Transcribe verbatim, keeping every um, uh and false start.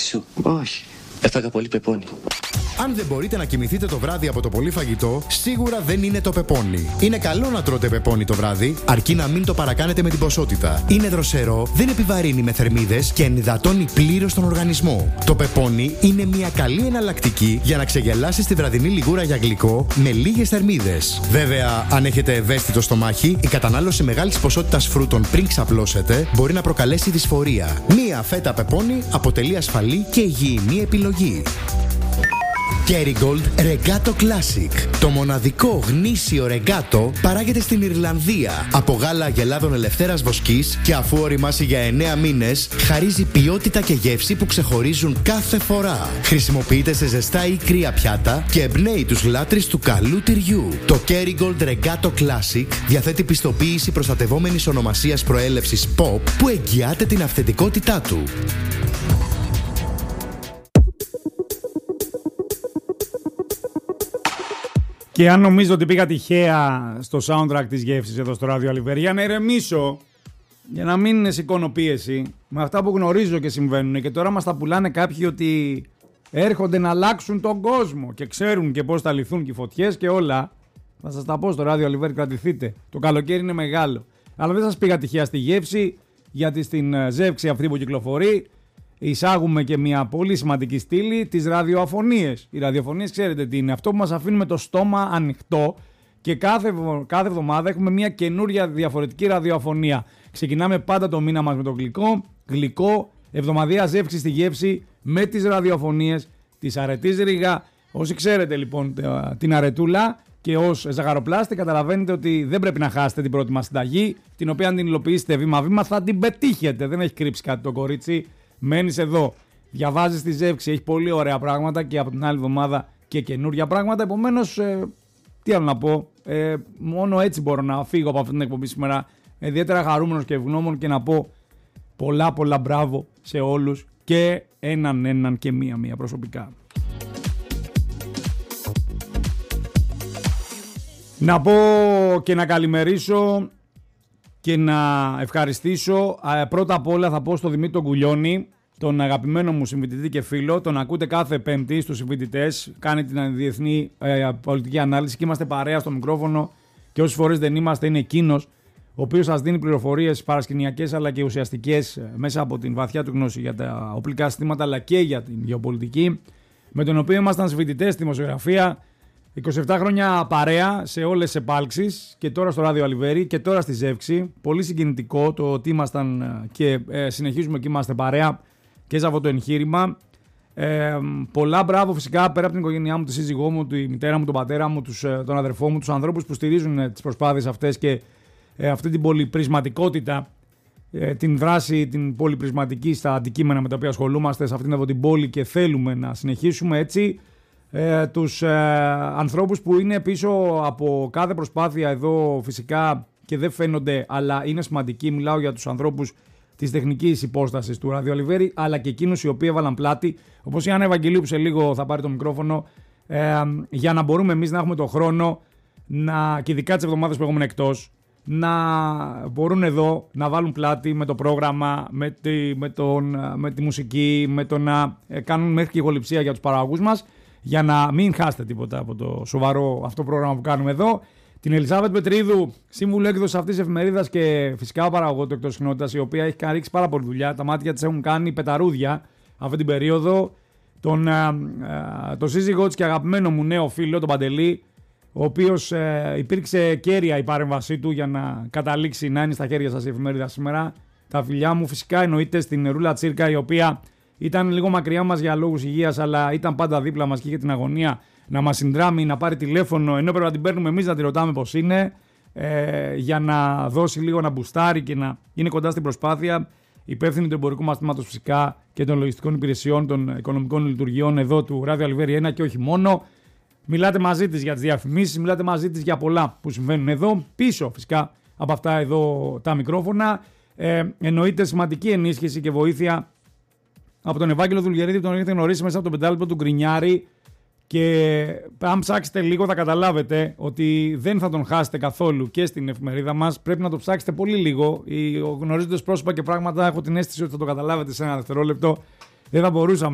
σου? Όχι. Έφαγα πολύ πεπόνι. Αν δεν μπορείτε να κοιμηθείτε το βράδυ από το πολύ φαγητό, σίγουρα δεν είναι το πεπόνι. Είναι καλό να τρώτε πεπόνι το βράδυ, αρκεί να μην το παρακάνετε με την ποσότητα. Είναι δροσερό, δεν επιβαρύνει με θερμίδες και ενυδατώνει πλήρως τον οργανισμό. Το πεπόνι είναι μια καλή εναλλακτική για να ξεγελάσεις τη βραδινή λιγούρα για γλυκό με λίγες θερμίδες. Βέβαια, αν έχετε ευαίσθητο στομάχι, η κατανάλωση μεγάλης ποσότητας φρούτων πριν ξαπλώσετε μπορεί να προκαλέσει δυσφορία. Μία φέτα πεπόνι αποτελεί ασφαλή και υγιεινή επιλογή. Kerrygold Regato Classic. Το μοναδικό γνήσιο ρεγκάτο παράγεται στην Ιρλανδία από γάλα αγελάδων ελευθέρας βοσκής και αφού οριμάσει για εννέα μήνες, χαρίζει ποιότητα και γεύση που ξεχωρίζουν κάθε φορά. Χρησιμοποιείται σε ζεστά ή κρύα πιάτα και εμπνέει τους λάτρεις του καλού τυριού. Το Kerrygold Regato Classic διαθέτει πιστοποίηση προστατευόμενης ονομασίας προέλευσης Pop που εγγυάται την αυθεντικότητά του. Και αν νομίζω ότι πήγα τυχαία στο soundtrack της γεύσης εδώ στο ράδιο Αλιβέρη, για να ηρεμήσω, για να μην σηκώνω πίεση με αυτά που γνωρίζω και συμβαίνουν και τώρα μας τα πουλάνε κάποιοι ότι έρχονται να αλλάξουν τον κόσμο και ξέρουν και πώς θα λυθούν και οι φωτιές και όλα. Θα σας τα πω στο ράδιο Αλιβέρη, κρατηθείτε. Το καλοκαίρι είναι μεγάλο. Αλλά δεν σας πήγα τυχαία στη γεύση, γιατί στην ζεύξη αυτή που κυκλοφορεί εισάγουμε και μια πολύ σημαντική στήλη, τις ραδιοαφωνίες. Οι ραδιοφωνίες ξέρετε τι είναι, αυτό που μας αφήνουμε το στόμα ανοιχτό και κάθε, κάθε εβδομάδα έχουμε μια καινούρια διαφορετική ραδιοαφωνία. Ξεκινάμε πάντα το μήνα μας με το γλυκό, γλυκό, εβδομαδιαία ζεύξη στη γεύση με τις ραδιοαφωνίες της αρετής Ρίγα. Όσοι ξέρετε λοιπόν την αρετούλα και ως ζαχαροπλάστη καταλαβαίνετε ότι δεν πρέπει να χάσετε την πρώτη μας συνταγή, την οποία αν την υλοποιήσετε βήμα-βήμα θα την πετύχετε. Δεν έχει κρύψει κάτι το κορίτσι. Μένεις εδώ, διαβάζεις τη ζεύξη, έχει πολύ ωραία πράγματα και από την άλλη εβδομάδα και καινούρια πράγματα. Επομένως, ε, τι άλλο να πω, ε, μόνο έτσι μπορώ να φύγω από αυτή την εκπομπή σήμερα. Ιδιαίτερα χαρούμενος και ευγνώμων και να πω πολλά πολλά μπράβο σε όλους και έναν έναν και μία μία προσωπικά. Να πω και να καλημερίσω και να ευχαριστήσω. Πρώτα απ' όλα θα πω στο Δημήτρη τον Κουλιώνη, τον αγαπημένο μου συμφοιτητή και φίλο. Τον ακούτε κάθε Πέμπτη στους συμφοιτητές. Κάνει την διεθνή ε, πολιτική ανάλυση και είμαστε παρέα στο μικρόφωνο. Και όσες φορές δεν είμαστε, είναι εκείνος ο οποίος σας δίνει πληροφορίες παρασκηνιακές αλλά και ουσιαστικές μέσα από την βαθιά του γνώση για τα οπλικά συστήματα αλλά και για την γεωπολιτική. Με τον οποίο ήμασταν συμφοιτητές στη δημοσιογραφία. είκοσι επτά χρόνια παρέα σε όλες τις επάλξεις και τώρα στο ράδιο Αλιβέρη και τώρα στη ζεύξη. Πολύ συγκινητικό το ότι ήμασταν και ε, συνεχίζουμε και είμαστε παρέα και σε αυτό το εγχείρημα. Ε, πολλά μπράβο φυσικά πέρα από την οικογένειά μου, τη σύζυγό μου, τη μητέρα μου, τον πατέρα μου, τους, τον αδερφό μου, τους ανθρώπους που στηρίζουν ε, τις προσπάθειες αυτές και ε, αυτή την πολυπρισματικότητα, ε, την δράση, την πολυπρισματική στα αντικείμενα με τα οποία ασχολούμαστε σε αυτήν εδώ την πόλη και θέλουμε να συνεχίσουμε έτσι. Ε, τους ε, ανθρώπους που είναι πίσω από κάθε προσπάθεια εδώ φυσικά και δεν φαίνονται αλλά είναι σημαντικοί. Μιλάω για τους ανθρώπους της τεχνικής υπόστασης του Ράδιο Αλιβέρη αλλά και εκείνους οι οποίοι έβαλαν πλάτη όπως η Άννα Ευαγγελίου που σε λίγο θα πάρει το μικρόφωνο ε, για να μπορούμε εμείς να έχουμε το χρόνο να, και ειδικά τις εβδομάδες που έχουμε εκτός να μπορούν εδώ να βάλουν πλάτη με το πρόγραμμα, με τη, με τον, με τη μουσική, με το να κάνουν μέχρι και ηχοληψία για τους παραγωγούς μας για να μην χάσετε τίποτα από το σοβαρό αυτό πρόγραμμα που κάνουμε εδώ. Την Ελισάβετ Πετρίδου, σύμβουλο έκδοση αυτής της εφημερίδας και φυσικά παραγωγό του εκτός συχνότητας, η οποία έχει ρίξει πάρα πολύ δουλειά. Τα μάτια της έχουν κάνει πεταρούδια αυτή την περίοδο. Τον, α, α, το σύζυγό της και αγαπημένο μου νέο φίλο, τον Παντελή, ο οποίος ε, υπήρξε κέρια η παρέμβασή του για να καταλήξει να είναι στα χέρια σας η εφημερίδα σήμερα. Τα φιλιά μου φυσικά εννοείται στην Ρούλα Τσίρκα, η οποία ήταν λίγο μακριά μας για λόγους υγείας, αλλά ήταν πάντα δίπλα μας και είχε την αγωνία να μας συνδράμει, να πάρει τηλέφωνο, ενώ πρέπει να την παίρνουμε εμείς να τη ρωτάμε πώς είναι, ε, για να δώσει λίγο να μπουστάρει και να είναι κοντά στην προσπάθεια. Υπεύθυνη του εμπορικού μαθήματος φυσικά και των λογιστικών υπηρεσιών, των οικονομικών λειτουργιών εδώ του Ράδιο Αλιβέρη ένα και όχι μόνο. Μιλάτε μαζί της για τις διαφημίσεις, μιλάτε μαζί της για πολλά που συμβαίνουν εδώ, πίσω φυσικά από αυτά εδώ τα μικρόφωνα. Ε, εννοείται σημαντική ενίσχυση και βοήθεια από τον Ευάγγελο Δουλγερίδη, που τον έχετε γνωρίσει μέσα από το πεντάλεπτο του Γκρινιάρη. Και αν ψάξετε λίγο θα καταλάβετε ότι δεν θα τον χάσετε καθόλου και στην εφημερίδα μας. Πρέπει να το ψάξετε πολύ λίγο. Οι γνωρίζοντες πρόσωπα και πράγματα έχω την αίσθηση ότι θα το καταλάβετε σε ένα δευτερόλεπτο. Δεν θα μπορούσαμε